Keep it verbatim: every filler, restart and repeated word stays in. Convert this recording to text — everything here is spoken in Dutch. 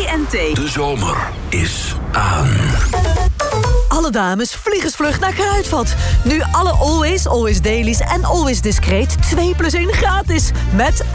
en T. De zomer is aan. Alle dames, vliegensvlug naar Kruidvat. Nu alle Always, Always Dailies en Always Discreet twee plus één gratis. Met